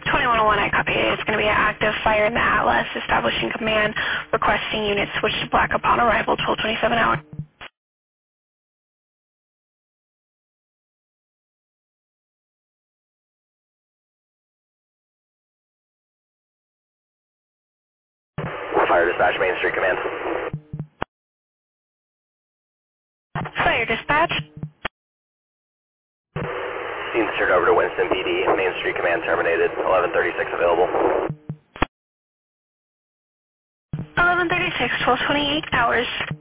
2101, I copy. It's going to be an active fire in the Atlas, establishing command, requesting units switch to black upon arrival, 1227 hours. Fire dispatch, Main Street Command. Fire dispatch. Scene turned over to Winston PD. Main Street Command terminated. 1136 available. 1136, 1228 hours.